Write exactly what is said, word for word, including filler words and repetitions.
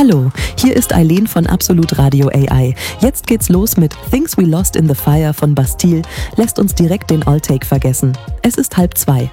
Hallo, hier ist Eileen von Absolut Radio A I. Jetzt geht's los mit Things We Lost in the Fire von Bastille, lässt uns direkt den Alltake vergessen. Es ist halb zwei.